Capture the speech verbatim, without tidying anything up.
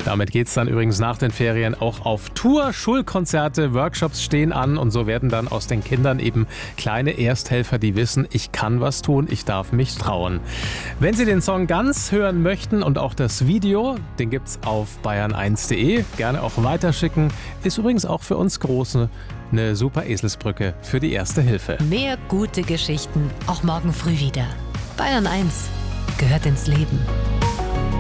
Damit geht es dann übrigens nach den Ferien auch auf Tour. Schulkonzerte, Workshops stehen an und so werden dann aus den Kindern eben kleine Ersthelfer, die wissen, ich kann was tun, ich darf mich trauen. Wenn Sie den Song ganz hören möchten und auch das Video, den gibt's auf bayern eins punkt de, gerne auch weiterschicken. Ist übrigens auch für uns Große eine super Eselsbrücke für die Erste Hilfe. Mehr gute Geschichten, auch morgen früh wieder. Bayern eins gehört ins Leben.